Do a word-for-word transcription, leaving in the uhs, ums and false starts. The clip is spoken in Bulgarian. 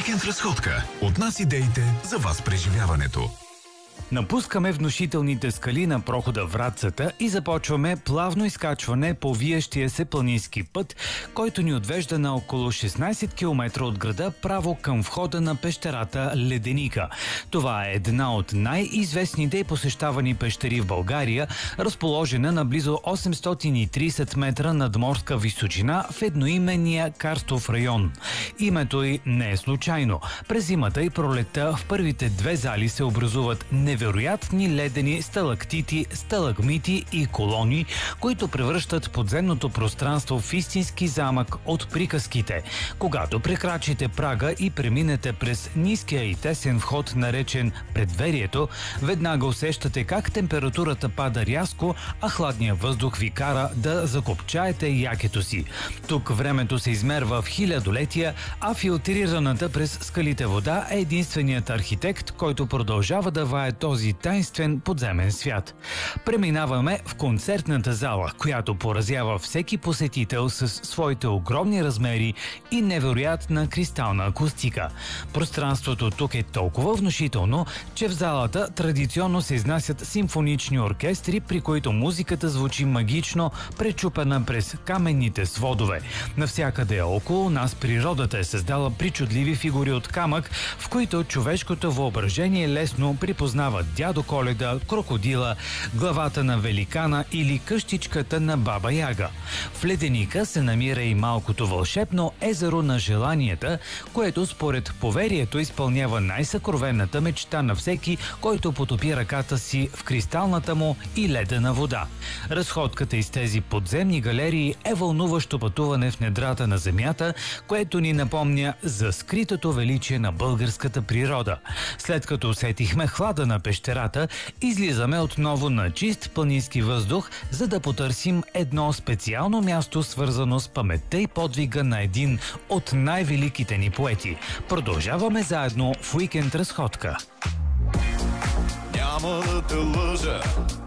Уикенд разходка. От нас идеите за вас преживяването. Напускаме внушителните скали на прохода Вратцата и започваме плавно изкачване по виещия се планински път, който ни отвежда на около шестнайсет километра от града право към входа на пещерата Леденика. Това е една от най-известните и посещавани пещери в България, разположена на близо осемстотин и трийсет метра надморска височина в едноименния карстов район. Името й не е случайно. През зимата и пролетта в първите две зали се образуват невероятни ледени сталактити, сталагмити и колони, които превръщат подземното пространство в истински замък от приказките. Когато прекрачите прага и преминете през ниския и тесен вход, наречен предверието, веднага усещате как температурата пада рязко, а хладният въздух ви кара да закопчаете якето си. Тук времето се измерва в хилядолетия, а филтрираната през скалите вода е единственият архитект, който продължава да вае този тайнствен подземен свят. Преминаваме в концертната зала, която поразява всеки посетител с своите огромни размери и невероятна кристална акустика. Пространството тук е толкова внушително, че в залата традиционно се изнасят симфонични оркестри, при които музиката звучи магично, пречупена през каменните сводове. Навсякъде около нас природата е създала причудливи фигури от камък, в които човешкото въображение лесно припознава дядо Коледа, крокодила, главата на великана или къщичката на Баба Яга. В Леденика се намира и малкото вълшебно езеро на желанията, което според поверието изпълнява най-съкровенната мечта на всеки, който потопи ръката си в кристалната му и ледена вода. Разходката из тези подземни галерии е вълнуващо пътуване в недрата на земята, което ни напомня за скритото величие на българската природа. След като усетихме хлада на пещерата, излизаме отново на чист планински въздух, за да потърсим едно специално място, свързано с паметта и подвига на един от най-великите ни поети. Продължаваме заедно в уикенд разходка. Няма да те лъжа,